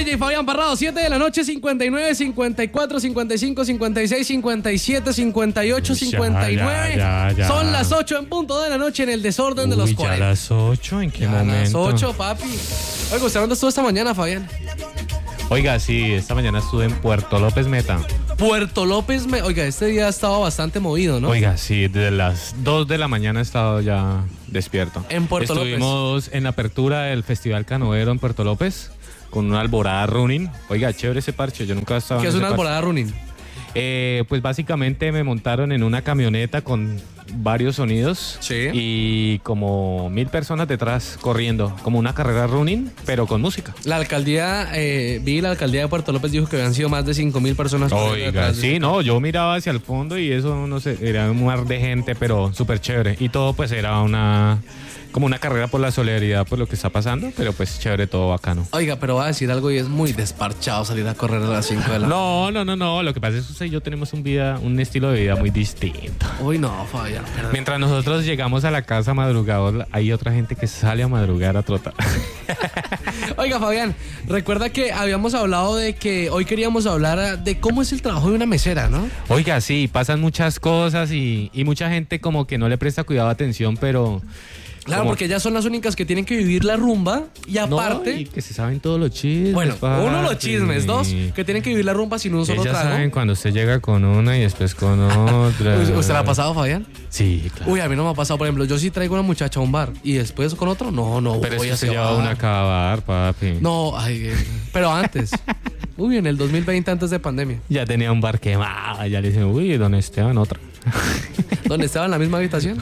DJ Fabián Parrado, 7 de la noche, 59, 54, 55, 56, 57, 58, 59. Ya. Son las 8 en punto de la noche en el desorden de los 40. ¿Ya las 8? ¿En qué A momento? las 8, papi. Oiga, ¿usted dónde estuvo esta mañana, Fabián? Oiga, sí, esta mañana estuve en Puerto López Meta. Puerto López, oiga, este día ha estado bastante movido, ¿no? Oiga, sí, desde las 2 de la mañana he estado ya despierto. En Puerto López. Estuvimos en la apertura del Festival Canoero en Puerto López con una alborada running. Oiga, chévere ese parche, yo nunca estaba ¿Qué en es ese una parche. alborada running? Pues básicamente me montaron en una camioneta con varios sonidos. Sí. Y como 1000 personas detrás corriendo, como una carrera running, pero con música. La alcaldía, la alcaldía de Puerto López dijo que habían sido más de 5,000 personas. Oiga, detrás de sí, ese no, yo miraba hacia el fondo y eso, no sé, era un mar de gente, pero súper chévere. Y todo pues era como una carrera por la solidaridad por lo que está pasando, pero pues chévere, todo bacano. Oiga, pero va a decir algo y es muy desparchado salir a correr a las 5 de la mañana. No, lo que pasa es que usted y yo tenemos un estilo de vida muy distinto. Uy, no, Fabián, perdón. Mientras nosotros llegamos a la casa madrugador, hay otra gente que sale a madrugar a trotar. Oiga, Fabián, recuerda que habíamos hablado de que hoy queríamos hablar de cómo es el trabajo de una mesera, ¿no? Oiga, sí, pasan muchas cosas y mucha gente como que no le presta cuidado, atención, pero... Claro, como- porque ellas son las únicas que tienen que vivir la rumba y aparte... No, y que se saben todos los chismes. Bueno, uno, los papi. chismes. Dos, que tienen que vivir la rumba sin un solo Ellas trago. saben cuando usted llega con una y después con otra. ¿Usted la ha pasado, Fabián? Sí, claro. Uy, a mí no me ha pasado, por ejemplo, yo sí traigo una muchacha a un bar y después con otro, no Pero voy es que a se lleva una a acabar, papi. No, pero antes. Uy, en el 2020, antes de pandemia. Ya tenía un bar quemado, ya le dicen, uy, don Esteban, otra. ¿Dónde estaba en la misma habitación?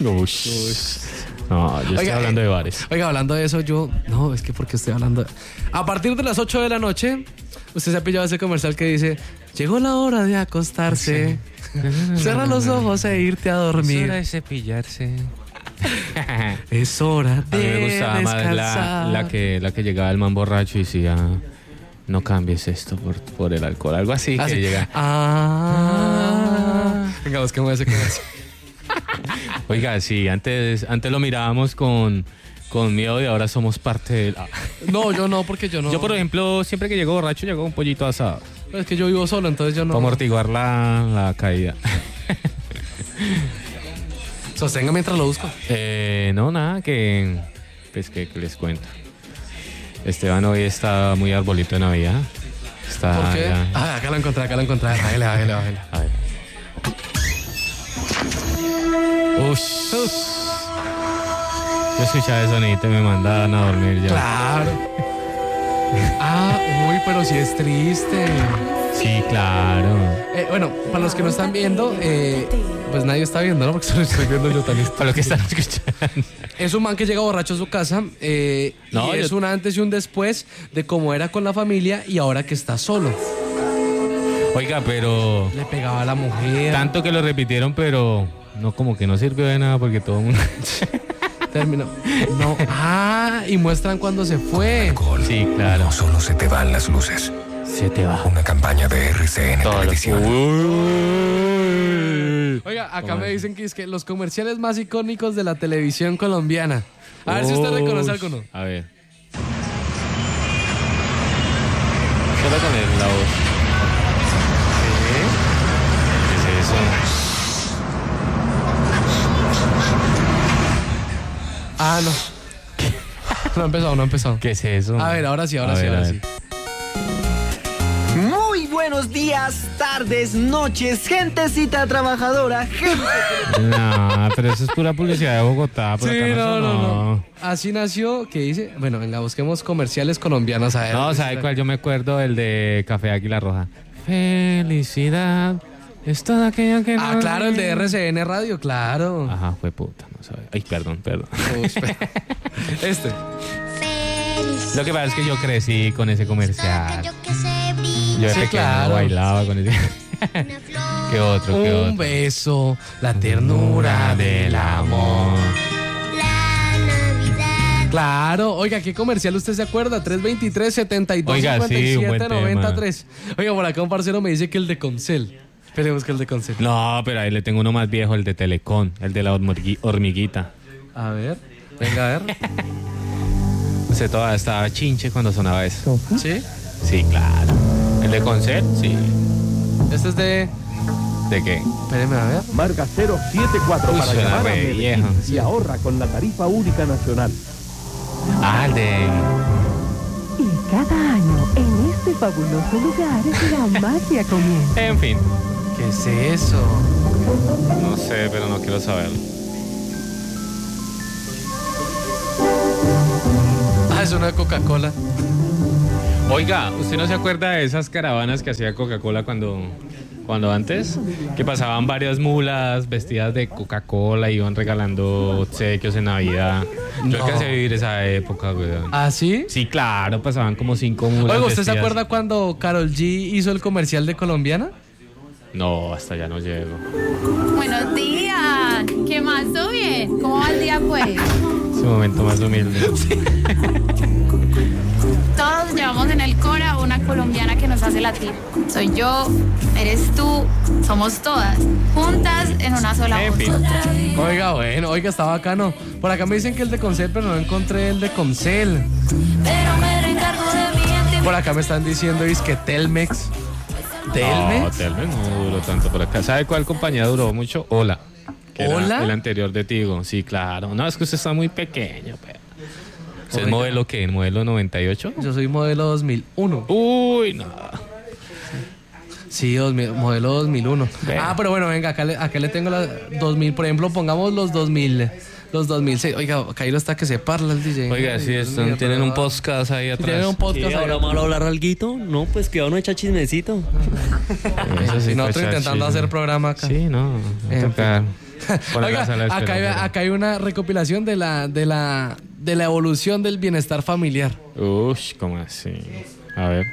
No, yo estoy Oiga, hablando de bares. Oiga, hablando de eso, no, es que porque estoy hablando... A partir de las 8 de la noche, usted se ha pillado ese comercial que dice, llegó la hora de acostarse, cierra los ojos e irte a Es hora dormir. de cepillarse. Es hora A mí de me gustaba más descansar. la que llegaba el man borracho y decía, no cambies esto por el alcohol. Algo así Ah, que sí. llega. Venga, busquemos ese comercial. Oiga, sí, antes lo mirábamos con miedo y ahora somos parte de la... No, yo no, porque yo no. Yo, por ejemplo, siempre que llego borracho, llego un pollito asado. Es que yo vivo solo, entonces yo no. Para amortiguar la caída. Sostenga mientras lo busco. No, nada, que les cuento. Esteban hoy está muy arbolito de Navidad. Está ¿Por qué? ya- Acá lo encontré. Bájale. A ver. Ush. Yo escuchaba ese sonidito y me mandaban a dormir ya. Claro. Uy, pero sí es triste. Sí, claro. Bueno, para los que no están viendo, pues nadie está viendo, ¿no? Porque solo estoy viendo yo también. Para lo que están escuchando. Es un man que llega borracho a su casa y es un antes y un después de cómo era con la familia y ahora que está solo. Oiga, pero... Le pegaba a la mujer. Tanto que lo repitieron, pero no, como que no sirvió de nada porque todo el mundo... Terminó. No. Y muestran cuando se fue. Sí, claro. No solo se te van las luces. Se te va. Una campaña de RCN Televisión. Oiga, acá me dicen que es que los comerciales más icónicos de la televisión colombiana. A ver si usted reconoce alguno. A ver. Solo con la voz. ¿Qué es eso? No. No ha empezado. ¿Qué es eso? A ver, ahora sí. A ver. Muy buenos días, tardes, noches, gentecita trabajadora, gente. No, pero eso es pura publicidad de Bogotá. Por acá no. Así nació, ¿qué dice? Bueno, en la busquemos comerciales colombianos. A ver. No, ¿sabe cuál? Yo me acuerdo el de Café Águila Roja. Felicidad es toda aquella que no... Claro, el de RCN Radio, claro. Ajá, fue puta, no sabe. Ay, perdón. Este. Lo que pasa es que yo crecí con ese comercial. Yo de Sí, pequeño claro. bailaba con ese. ¿Qué otro? Un beso, la ternura del amor. Claro, oiga, ¿qué comercial usted se acuerda? 323-72-57-93. Oiga, sí, un buen tema. Oiga, por acá un parcero me dice que el de Concel. Esperemos que el de Concel. No, pero ahí le tengo uno más viejo, el de Telecom, el de la hormiguita. A ver, venga a ver. Usted todavía estaba chinche cuando sonaba eso. ¿Sí? Sí, claro. ¿El de Concert? Sí. Este es de... ¿De qué? Espéreme a ver. Marca 074 Uy, para suena llamar a re Medellín viejo. y ahorra con la tarifa única nacional. Ah, el de... Y cada año, en este fabuloso lugar, la magia comienza. En fin. ¿Qué es eso? No sé, pero no quiero saberlo. Ah, es una de Coca-Cola. Oiga, ¿usted no se acuerda de esas caravanas que hacía Coca-Cola cuando antes? Que pasaban varias mulas vestidas de Coca-Cola y iban regalando obsequios en Navidad. Yo No. alcancé a vivir esa época, güey. ¿Ah, sí? Sí, claro, pasaban como 5 mulas. Oiga, ¿usted se vestidas. acuerda cuando Karol G hizo el comercial de Colombiana? No, hasta allá no llego. Buenos días. ¿Qué más? ¿Todo bien? ¿Cómo va el día, pues? Ese momento más humilde. Todos llevamos en el Cora una colombiana que nos hace latir. Soy yo, eres tú, somos todas, juntas en una sola En voz. fin. Oiga, bueno, oiga, está bacano. Por acá me dicen que el de Concel, pero no encontré el de Concel. Pero me reencargo de mi gente. Por acá me están diciendo, es que Telmex. No, ¿Telmex? Telmex no duró tanto por acá. ¿Sabe cuál compañía duró mucho? Hola. Que era ¿Hola? el anterior de Tigo. Sí, claro. No, es que usted está muy pequeño, pero... ¿Usted es Oiga. modelo qué? ¿Modelo 98? Yo soy modelo 2001. Uy, no. Sí, modelo 2001. Ve. Ah, pero bueno, venga, acá le tengo la 2000. Por ejemplo, pongamos los 2000, los 2006. Oiga, Cairo está que se parla el DJ. Oiga, sí, Dios mío, tienen un pero- podcast ahí Sí, atrás. tienen un podcast ¿Qué? ahí. ¿Ahora malo hablar alguito? No, pues que uno echa chismecito. Eso sí, Y nosotros pues, intentando chisme. hacer programa acá. Sí, no. Va a En tocar poner Oiga, la sala de acá espera. hay una recopilación de la evolución del bienestar familiar. Uy, ¿cómo así? A ver.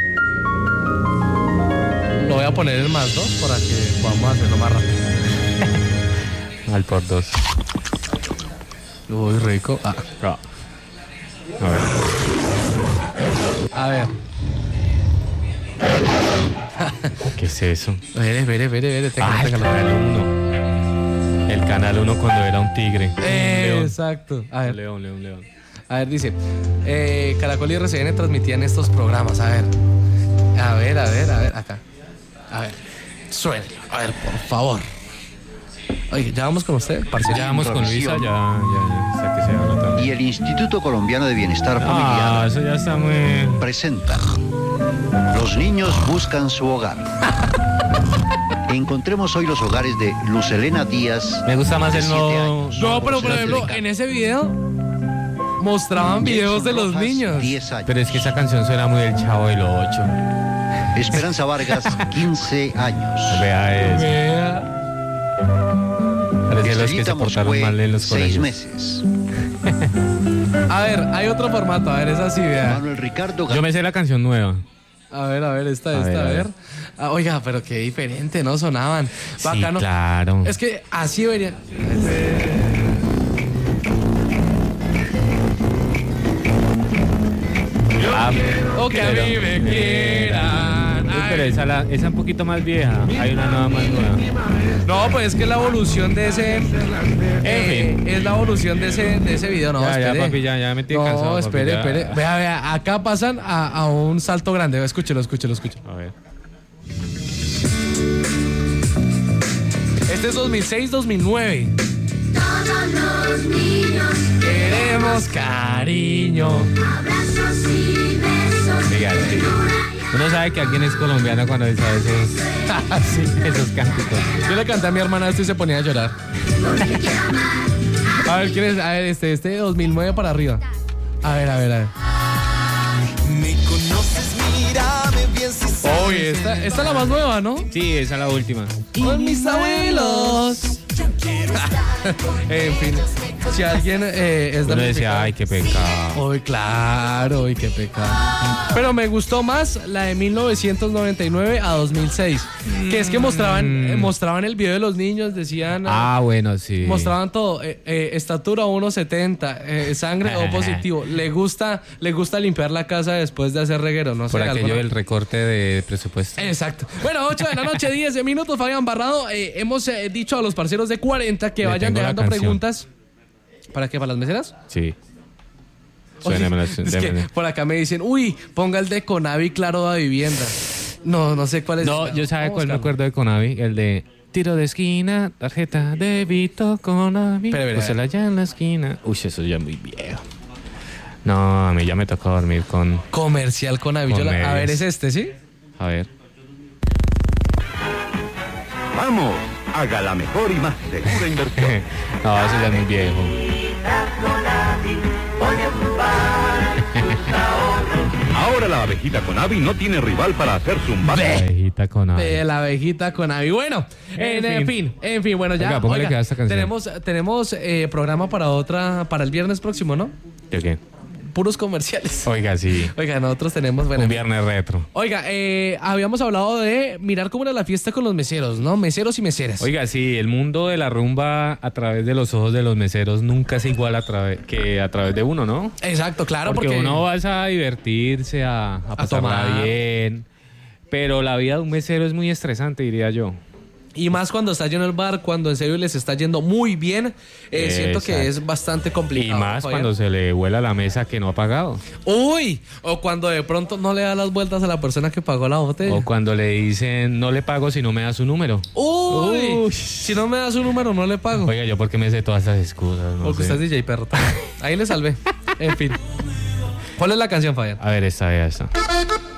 Lo voy a poner en más 2 para que podamos hacerlo más rápido. Al por 2. Uy, rico. Ah, A ver. a ver. ¿Qué es eso? Vere. Ah, el canal 1. El canal 1 cuando era un tigre. Un león. Exacto. A ver. León. A ver, dice, Caracol y RCN transmitían estos programas. A ver, acá. A ver, suene. A ver, por favor. Oye, ¿ya vamos con usted, parcial? Ya vamos con Luisa, ya está que se habla también. Y el Instituto Colombiano de Bienestar Ah, Familiar eso ya está muy... presenta Los niños buscan su hogar. Encontremos hoy los hogares de Luz Elena Díaz. Me gusta más de el 7 no... años, No, pero por José ejemplo, Federica. en ese video mostraban videos de los Rojas, niños. 10 años. Pero es que esa canción suena muy del Chavo del 8. Esperanza Vargas, 15 años. Vea eso. Vea. Parece los que se Estrellita portaron Moscue, mal en los 6 colegios. meses. A ver, hay otro formato. A ver, es así, vea. Manuel Ricardo Yo me sé la canción nueva. A ver, esta, A ver, a a ver. ver. Ah, oiga, pero qué diferente, ¿no? Sonaban. Bacano. Sí, claro. Es que así deberían. Ah, O que a pero- mí me quieran. Uy, Ay. pero esa es un poquito más vieja. Hay una nueva más nueva. No, pues es que la evolución de ese. Es la evolución de ese video, no, Ya, espere. papi, ya me tiene cansado. No, papi, espere, ya. espere. Vea, acá pasan a un salto grande. Escúchelo. A ver. Este es 2006-2009. Todos los niños, Queremos cariño. abrazos y besos. Diga, sí. Uno sabe que alguien es colombiano cuando dice esos cánticos. Yo le canté a mi hermana esto y se ponía a llorar. A ver, ¿quién es? A ver, este 2009 para arriba. A ver. Me conoces, mírame bien si sabes. Oye, esta es la más nueva, ¿no? Sí, esa es la última. Con mis abuelos. En fin, si alguien es Uno de decía, ay, qué pecado. Uy, claro, qué pecado. Pero me gustó más la de 1999 a 2006. Que es que mostraban el video de los niños, decían. Ah, bueno, sí. Mostraban todo, estatura 1.70, sangre O positivo. Le gusta limpiar la casa después de hacer reguero, no sé. Por aquello alguna- del recorte de presupuesto. Exacto. Bueno, 8 de la noche, 10 minutos, Fabián Barrado. Hemos dicho a los parceros de 40 que Le vayan tengo la dejando canción. preguntas. ¿Para qué? ¿Para las meseras? Sí. Suénemela, es que suénemela. por acá me dicen, uy, ponga el de Conavi Claro da Vivienda. No sé cuál es. No, yo sabe Vamos cuál me a buscarlo. acuerdo de Conavi, el de tiro de esquina, tarjeta débito Conavi. Pero, Púsela allá en la esquina. Uy, eso ya es muy viejo. No, a mí ya me tocó dormir con... Comercial Conavi. A Comedias. ver, es este, ¿sí? A ver. Vamos, haga la mejor y más segura inversión. No, eso ya es muy viejo. Ahora la abejita Conavi no tiene rival para hacer zumbar. La abejita Conavi. La abejita Conavi. Bueno, en fin, bueno, ya. Oiga, póngale oiga, que a esta canción. tenemos programa para el viernes próximo, ¿no? ¿De qué? Puros comerciales. Oiga, sí. Oiga, nosotros tenemos... Bueno, Un viernes retro. Oiga, habíamos hablado de mirar cómo era la fiesta con los meseros, ¿no? Meseros y meseras. Oiga, sí, el mundo de la rumba a través de los ojos de los meseros nunca es igual que a través de uno, ¿no? Exacto, claro, porque uno va a divertirse, a pasarla tomar. bien. Pero la vida de un mesero es muy estresante, diría yo. Y más cuando está lleno el bar, cuando en serio les está yendo muy bien, siento que Exacto. es bastante Y complicado. más Fabián. cuando se le vuela la mesa que no ha pagado. Uy, o cuando de pronto no le da las vueltas a la persona que pagó la botella. O cuando le dicen, no le pago si no me da su número. Uy, si no me da su número, no le pago. Oiga, yo porque me sé todas esas excusas. No Porque sé. usted es DJ perro. Ahí le salvé. En fin. ¿Cuál es la canción, Fabián? A ver, esta.